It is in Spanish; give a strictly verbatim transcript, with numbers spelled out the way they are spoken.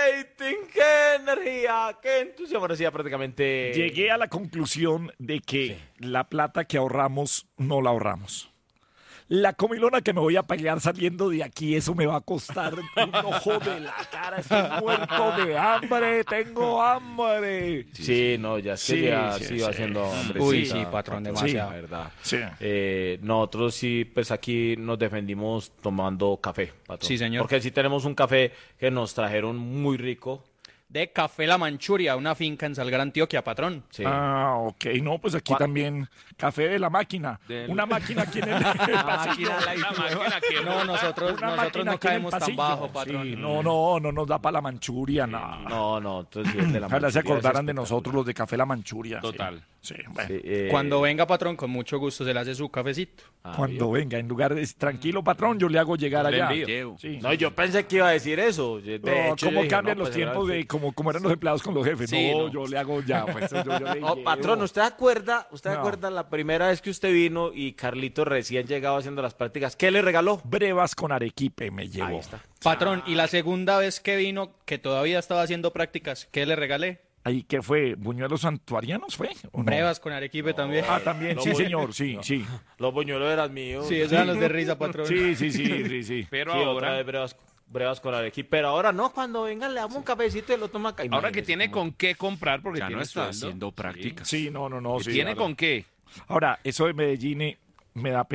rating, qué energía, qué entusiasmo. Decía prácticamente. Llegué a la conclusión de que sí. la plata que ahorramos no la ahorramos. La comilona que me voy a pagar saliendo de aquí, eso me va a costar un ojo de la cara. Estoy muerto de hambre, tengo hambre. Sí, sí no, ya es que sí, ya sí, sí, sí. va haciendo hambre. Uy, sí, patrón, demasiado. Sí, la verdad. Sí. Eh, nosotros sí, pues aquí nos defendimos tomando café, patrón. Sí, señor. Porque sí tenemos un café que nos trajeron muy rico. De Café La Manchuria, una finca en Salgar, Antioquia, patrón. Sí. Ah, ok. No, pues aquí también café de la máquina. Del... Una máquina aquí en el, el pasillo. Máquina, Una máquina que... No, nosotros, Una nosotros no aquí en el caemos tan pasillo. bajo, patrón. Sí, no, no, no nos da para la Manchuria, no. No, no, entonces sí, el de la Ojalá se Manchuria acordaran es de nosotros los de Café La Manchuria. Total. Sí, sí, bueno. Sí, eh, Cuando venga, patrón, con mucho gusto se le hace su cafecito. ah, Cuando bien. venga, en lugar de tranquilo, patrón, yo le hago llegar Le allá. envío. Sí. No, yo pensé que iba a decir eso. De No, hecho, yo ¿cómo dije, cambian no, los pues, tiempos ahora de sí. como, como eran los empleados con los jefes? Sí, no, no. yo le hago ya, pues yo, yo le Oh, llevo. patrón, ¿usted acuerda, usted No. acuerda la primera vez que usted vino y Carlito recién llegado haciendo las prácticas? ¿Qué le regaló? Brevas con arequipe me llevó. Ahí está. Patrón, y la segunda vez que vino, que todavía estaba haciendo prácticas, ¿qué le regalé? ¿Ahí qué fue? ¿Buñuelos santuarianos fue? ¿o no? Brevas con Arequipe también. Ah, también, No, sí, bu- señor, sí, sí. Los buñuelos eran míos. Sí, esos eran los de risa, patrón. Sí, sí, sí, sí, sí. Pero Sí, otra ahora, vez brevas, brevas con Arequipa. Pero ahora no, cuando vengan le damos un cafecito y lo toma acá. ahora que Imagínese tiene cómo- con qué comprar, porque Ya tiene no está sueldo. haciendo prácticas. Sí, no, no, no. Que Sí, tiene ahora. con qué. Ahora, eso de Medellín eh, me da